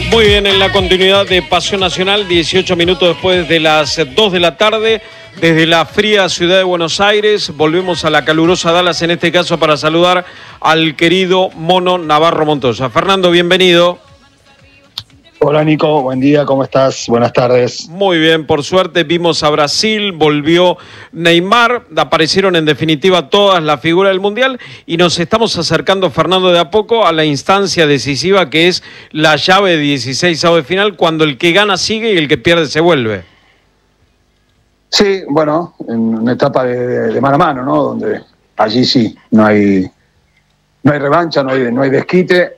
Muy bien, en la continuidad de Pasión Nacional, 18 minutos después de las 2 de la tarde, desde la fría ciudad de Buenos Aires, volvemos a la calurosa Dallas, en este caso para saludar al querido Mono Navarro Montoya. Fernando, bienvenido. Hola Nico, buen día, ¿cómo estás? Buenas tardes. Muy bien, por suerte vimos a Brasil, volvió Neymar, aparecieron en definitiva todas las figuras del Mundial y nos estamos acercando, Fernando, de a poco a la instancia decisiva que es la llave de 16avos de final, cuando el que gana sigue y el que pierde se vuelve. Sí, bueno, en una etapa de mano a mano, ¿no? Donde allí sí, no hay revancha, no hay desquite.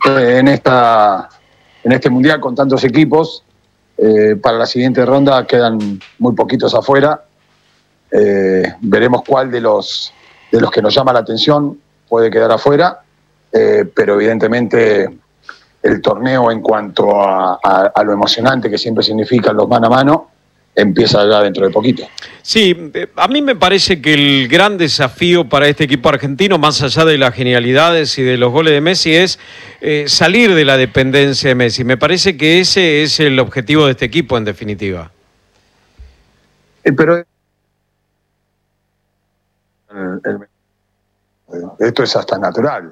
En este Mundial con tantos equipos, para la siguiente ronda quedan muy poquitos afuera. Veremos cuál de los que nos llama la atención puede quedar afuera, pero evidentemente el torneo en cuanto a lo emocionante que siempre significan los mano a mano, empieza ya dentro de poquito. Sí, a mí me parece que el gran desafío para este equipo argentino, más allá de las genialidades y de los goles de Messi, es salir de la dependencia de Messi. Me parece que ese es el objetivo de este equipo, en definitiva. Pero esto es hasta natural.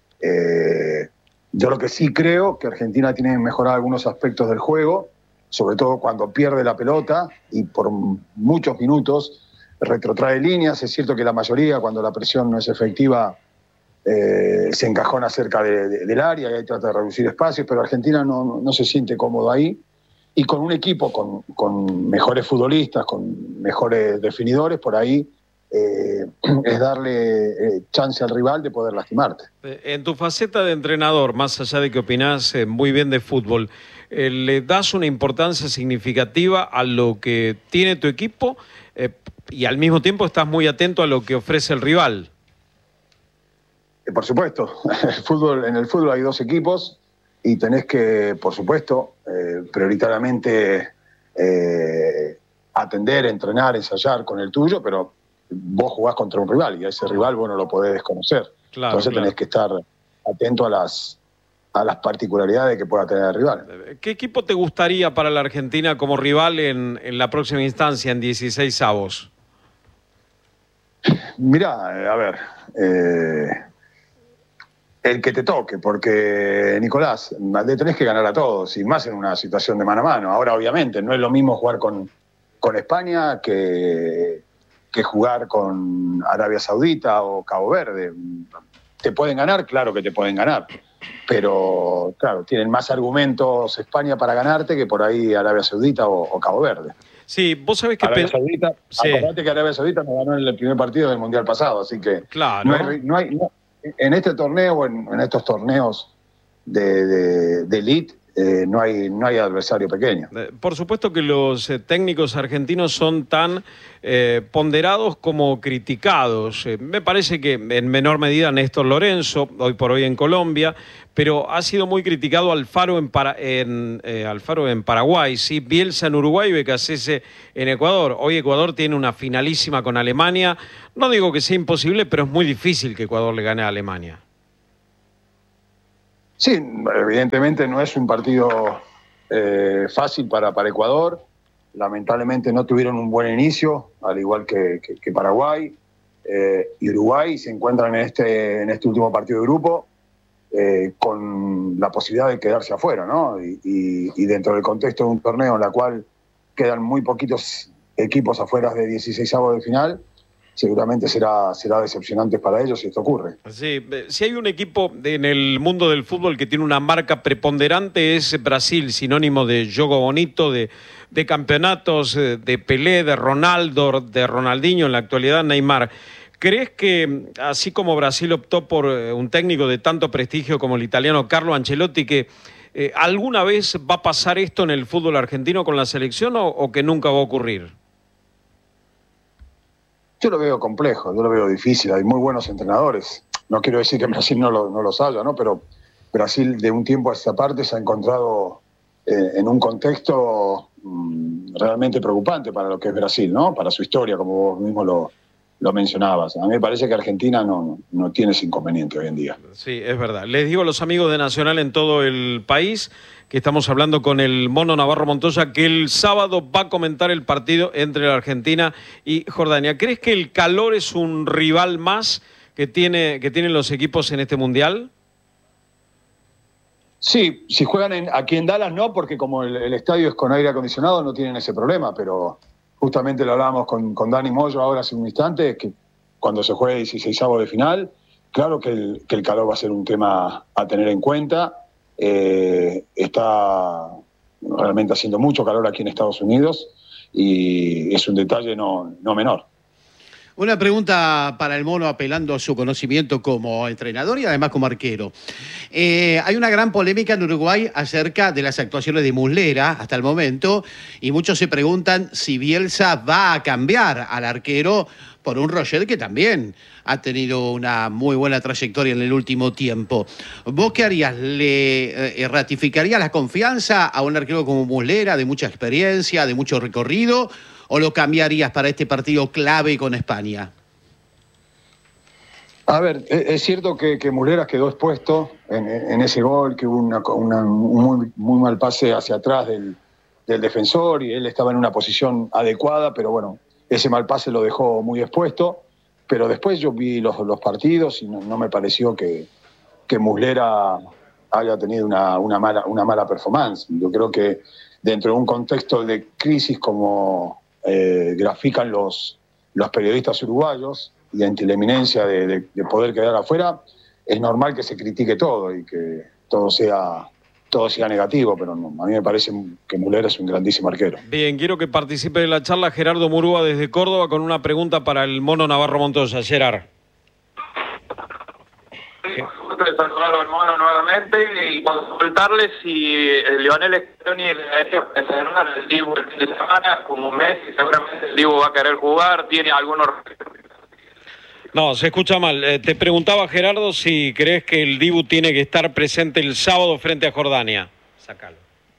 Yo lo que sí creo que Argentina tiene que mejorar algunos aspectos del juego, sobre todo cuando pierde la pelota y por muchos minutos retrotrae líneas. Es cierto que la mayoría, cuando la presión no es efectiva, se encajona cerca del área y ahí trata de reducir espacios, pero Argentina no se siente cómodo ahí. Y con un equipo con mejores futbolistas, con mejores definidores, por ahí es darle chance al rival de poder lastimarte. En tu faceta de entrenador, más allá de que opinás muy bien de fútbol, ¿le das una importancia significativa a lo que tiene tu equipo y al mismo tiempo estás muy atento a lo que ofrece el rival? Por supuesto, en el fútbol hay dos equipos y tenés que, por supuesto, prioritariamente atender, entrenar, ensayar con el tuyo, pero vos jugás contra un rival y a ese rival vos no lo podés desconocer. Claro, entonces tenés que estar atento a las particularidades que pueda tener el rival. ¿Qué equipo te gustaría para la Argentina como rival en la próxima instancia, en 16avos? Mirá, a ver, el que te toque, porque Nicolás, le tenés que ganar a todos, y más en una situación de mano a mano. Ahora, obviamente, no es lo mismo jugar con España que jugar con Arabia Saudita o Cabo Verde. ¿Te pueden ganar? Claro que te pueden ganar. Pero, claro, tienen más argumentos España para ganarte que por ahí Arabia Saudita o Cabo Verde. Sí, vos sabés que... Arabia Saudita, sí. Acordate que Arabia Saudita nos ganó en el primer partido del Mundial pasado, así que claro. No, en este torneo o en estos torneos de elite, no hay adversario pequeño. Por supuesto que los técnicos argentinos son tan ponderados como criticados. Me parece que en menor medida Néstor Lorenzo, hoy por hoy en Colombia, pero ha sido muy criticado Alfaro en Paraguay, ¿sí? Bielsa en Uruguay y Becasese en Ecuador. Hoy Ecuador tiene una finalísima con Alemania. No digo que sea imposible, pero es muy difícil que Ecuador le gane a Alemania. Sí, evidentemente no es un partido fácil para Ecuador. Lamentablemente no tuvieron un buen inicio, al igual que Paraguay. Y Uruguay se encuentran en este último partido de grupo con la posibilidad de quedarse afuera, ¿no? Y dentro del contexto de un torneo en el cual quedan muy poquitos equipos afuera de 16avos de final, seguramente será decepcionante para ellos si esto ocurre. Sí, si hay un equipo en el mundo del fútbol que tiene una marca preponderante es Brasil, sinónimo de juego bonito, de campeonatos, de Pelé, de Ronaldo, de Ronaldinho, en la actualidad Neymar. ¿Crees que, así como Brasil optó por un técnico de tanto prestigio como el italiano Carlo Ancelotti, que alguna vez va a pasar esto en el fútbol argentino con la selección o que nunca va a ocurrir? Yo lo veo complejo, yo lo veo difícil. Hay muy buenos entrenadores. No quiero decir que Brasil no los haya, ¿no? Pero Brasil de un tiempo a esta parte se ha encontrado en un contexto realmente preocupante para lo que es Brasil, ¿no? Para su historia, como vos mismo lo mencionabas. A mí me parece que Argentina no tiene ese inconveniente hoy en día. Sí, es verdad. Les digo a los amigos de Nacional en todo el país que estamos hablando con el Mono Navarro Montoya, que el sábado va a comentar el partido entre la Argentina y Jordania. ¿Crees que el calor es un rival más que tienen los equipos en este Mundial? Sí, si juegan aquí en Dallas no, porque como el estadio es con aire acondicionado no tienen ese problema, pero justamente lo hablábamos con Dani Moyo ahora hace un instante, que cuando se juegue 16avos de final, claro que el calor va a ser un tema a tener en cuenta. Está realmente haciendo mucho calor aquí en Estados Unidos y es un detalle no menor. Una pregunta para el Mono, apelando a su conocimiento como entrenador y además como arquero. Hay una gran polémica en Uruguay acerca de las actuaciones de Muslera hasta el momento, y muchos se preguntan si Bielsa va a cambiar al arquero por un Roger que también ha tenido una muy buena trayectoria en el último tiempo. ¿Vos qué harías? ¿Le ratificarías la confianza a un arquero como Muslera, de mucha experiencia, de mucho recorrido, o lo cambiarías para este partido clave con España? A ver, es cierto que Muslera quedó expuesto en ese gol, que hubo un muy mal pase hacia atrás del defensor y él estaba en una posición adecuada, pero bueno, ese mal pase lo dejó muy expuesto. Pero después yo vi los partidos y no me pareció que Muslera haya tenido una mala performance. Yo creo que dentro de un contexto de crisis como grafican los periodistas uruguayos y ante la eminencia de poder quedar afuera, es normal que se critique todo y que todo sea negativo, pero a mí me parece que Muslera es un grandísimo arquero. Bien, quiero que participe de la charla Gerardo Murúa desde Córdoba con una pregunta para el Mono Navarro Montoya. Gerard. Gusto de saludarlo al Mono nuevamente y consultarle si Lionel Scaloni le debería preservar el Dibu el fin de semana, como Messi, seguramente el Dibu va a querer jugar, tiene algunos... No, se escucha mal. Te preguntaba, Gerardo, si crees que el Dibu tiene que estar presente el sábado frente a Jordania. Sácalo.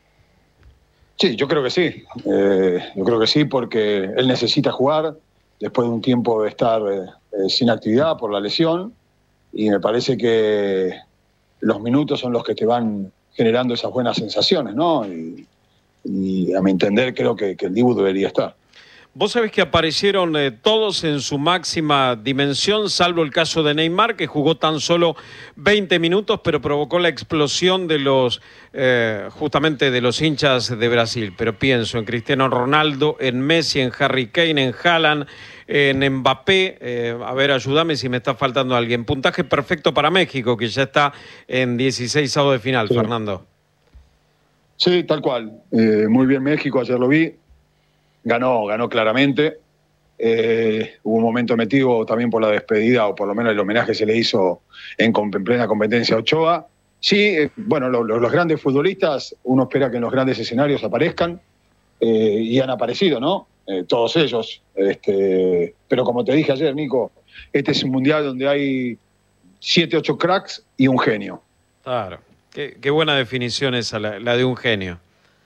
Sí, yo creo que sí. Yo creo que sí, porque él necesita jugar después de un tiempo de estar sin actividad por la lesión, y me parece que los minutos son los que te van generando esas buenas sensaciones, ¿no? Y a mi entender creo que el Dibu debería estar. Vos sabés que aparecieron todos en su máxima dimensión, salvo el caso de Neymar, que jugó tan solo 20 minutos, pero provocó la explosión de justamente de los hinchas de Brasil. Pero pienso en Cristiano Ronaldo, en Messi, en Harry Kane, en Haaland, en Mbappé. A ver, ayúdame si me está faltando alguien. Puntaje perfecto para México, que ya está en 16avos de final, sí. Fernando. Sí, tal cual. Muy bien México, ayer lo vi. Ganó claramente. Hubo un momento metido también por la despedida, o por lo menos el homenaje se le hizo en plena competencia a Ochoa. Sí, bueno, los grandes futbolistas, uno espera que en los grandes escenarios aparezcan, y han aparecido, ¿no? Todos ellos. Pero como te dije ayer, Nico, este es un mundial donde hay 7, 8 cracks y un genio. Claro, qué buena definición esa, la de un genio.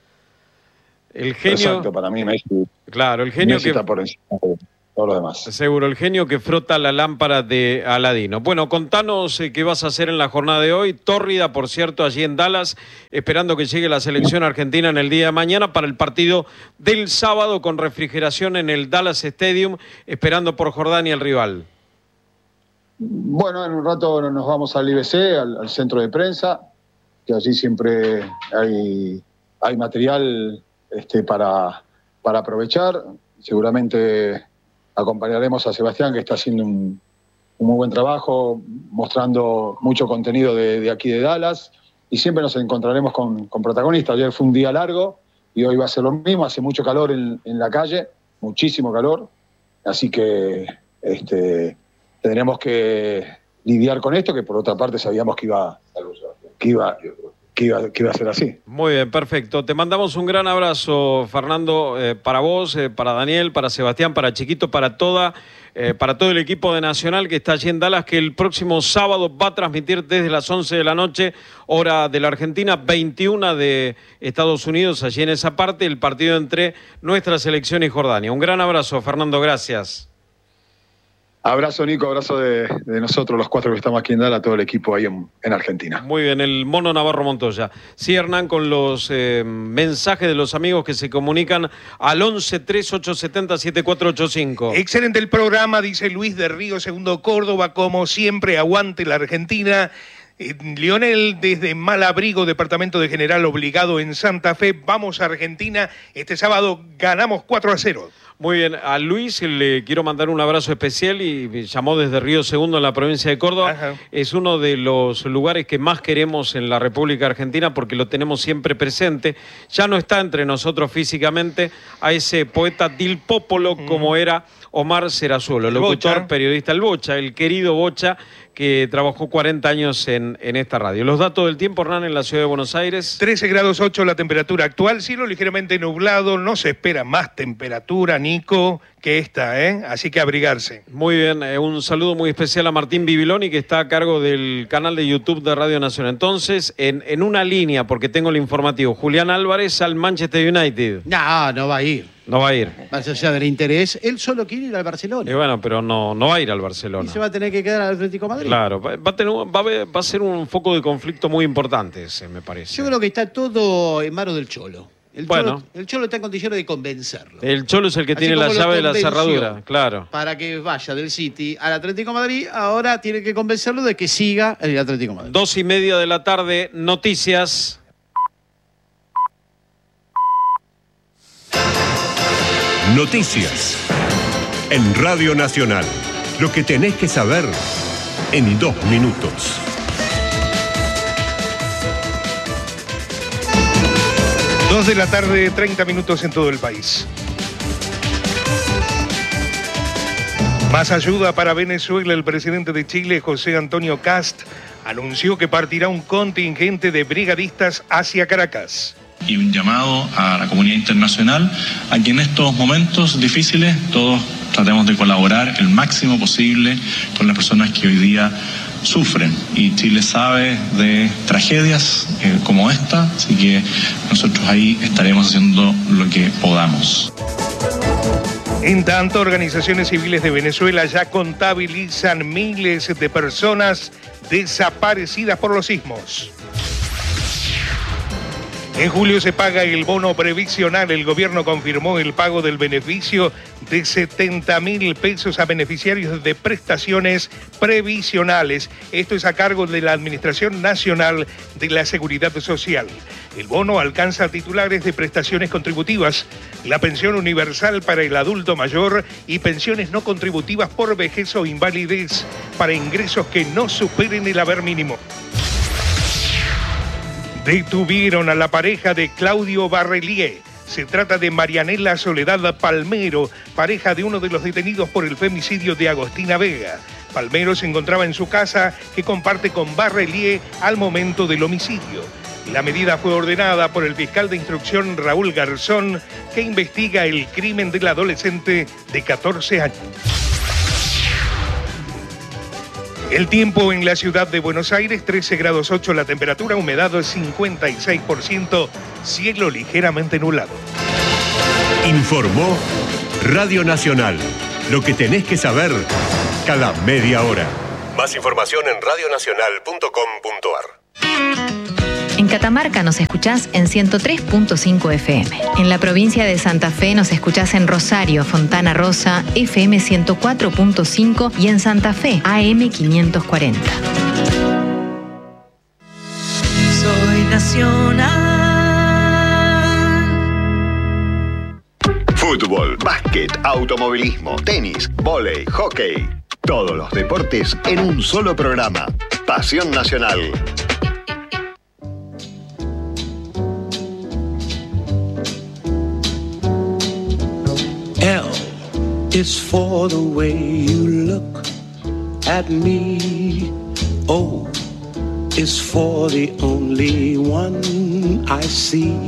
El genio. Exacto, para mí Messi. Claro, el genio Messi que está por encima de todo lo demás. Seguro, el genio que frota la lámpara de Aladino. Bueno, contanos qué vas a hacer en la jornada de hoy. Tórrida, por cierto, allí en Dallas, esperando que llegue la selección argentina en el día de mañana para el partido del sábado con refrigeración en el Dallas Stadium, esperando por Jordania el rival. Bueno, en un rato nos vamos al IBC, al centro de prensa, que allí siempre hay material para aprovechar. Seguramente acompañaremos a Sebastián, que está haciendo un muy buen trabajo, mostrando mucho contenido de aquí de Dallas, y siempre nos encontraremos con protagonistas. Ayer fue un día largo y hoy va a ser lo mismo. Hace mucho calor en la calle, muchísimo calor, así que tendremos que lidiar con esto, que por otra parte sabíamos que iba a ser así. Muy bien, perfecto. Te mandamos un gran abrazo, Fernando, para vos, para Daniel, para Sebastián, para Chiquito, para todo el equipo de Nacional que está allí en Dallas, que el próximo sábado va a transmitir desde las 11 de la noche, hora de la Argentina, 21 de Estados Unidos, allí en esa parte, el partido entre nuestra selección y Jordania. Un gran abrazo, Fernando, gracias. Abrazo, Nico, abrazo de nosotros, los 4 que estamos aquí en Dallas, a todo el equipo ahí en Argentina. Muy bien, el Mono Navarro Montoya. Sí, Hernán, con los mensajes de los amigos que se comunican al 11-3870-7485. Excelente el programa, dice Luis de Río Segundo Córdoba, como siempre, aguante la Argentina. Lionel desde Malabrigo, departamento de General Obligado en Santa Fe. Vamos a Argentina, este sábado ganamos 4-0. Muy bien, a Luis le quiero mandar un abrazo especial y me llamó desde Río Segundo en la provincia de Córdoba. Ajá. Es uno de los lugares que más queremos en la República Argentina porque lo tenemos siempre presente. Ya no está entre nosotros físicamente a ese poeta Dil Popolo como era Omar Serazuelo, locutor, Bocha. periodista, el Bocha, el querido Bocha, que trabajó 40 años en esta radio. Los datos del tiempo, Hernán, en la ciudad de Buenos Aires. 13 grados 8 la temperatura actual, cielo ligeramente nublado, no se espera más temperatura, Nico, que esta, así que abrigarse. Muy bien, un saludo muy especial a Martín Bibiloni, que está a cargo del canal de YouTube de Radio Nacional. Entonces, en una línea, porque tengo el informativo, Julián Álvarez al Manchester United. No va a ir. No va a ir. Más allá del interés, él solo quiere ir al Barcelona. Y bueno, pero no va a ir al Barcelona. Y se va a tener que quedar al Atlético de Madrid. Claro, va a ser un foco de conflicto muy importante ese, me parece. Yo creo que está todo en manos del Cholo. El Cholo está en condiciones de convencerlo. El Cholo es el que Así tiene la como lo llave de la convenció cerradura, claro. Para que vaya del City al Atlético de Madrid, ahora tiene que convencerlo de que siga en el Atlético de Madrid. 2:30 de la tarde, noticias. Noticias en Radio Nacional. Lo que tenés que saber en 2 minutos. 2 de la tarde, 30 minutos en todo el país. Más ayuda para Venezuela. El presidente de Chile, José Antonio Kast, anunció que partirá un contingente de brigadistas hacia Caracas. Y un llamado a la comunidad internacional a que en estos momentos difíciles todos tratemos de colaborar el máximo posible con las personas que hoy día sufren. Y Chile sabe de tragedias como esta, así que nosotros ahí estaremos haciendo lo que podamos. En tanto, organizaciones civiles de Venezuela ya contabilizan miles de personas desaparecidas por los sismos. En julio se paga el bono previsional. El gobierno confirmó el pago del beneficio de 70.000 pesos a beneficiarios de prestaciones previsionales. Esto es a cargo de la Administración Nacional de la Seguridad Social. El bono alcanza a titulares de prestaciones contributivas, la pensión universal para el adulto mayor y pensiones no contributivas por vejez o invalidez para ingresos que no superen el haber mínimo. Detuvieron a la pareja de Claudio Barrelier. Se trata de Marianela Soledad Palmero, pareja de uno de los detenidos por el femicidio de Agostina Vega. Palmero se encontraba en su casa que comparte con Barrelier al momento del homicidio. La medida fue ordenada por el fiscal de instrucción Raúl Garzón, que investiga el crimen del adolescente de 14 años. El tiempo en la ciudad de Buenos Aires, 13 grados 8 la temperatura, humedad 56%, cielo ligeramente nublado. Informó Radio Nacional. Lo que tenés que saber cada media hora. Más información en radionacional.com.ar. En Catamarca nos escuchás en 103.5 FM. En la provincia de Santa Fe nos escuchás en Rosario, Fontana Rosa, FM 104.5 y en Santa Fe, AM 540. Soy nacional. Fútbol, básquet, automovilismo, tenis, vóley, hockey. Todos los deportes en un solo programa. Pasión Nacional. L is for the way you look at me. O is for the only one I see.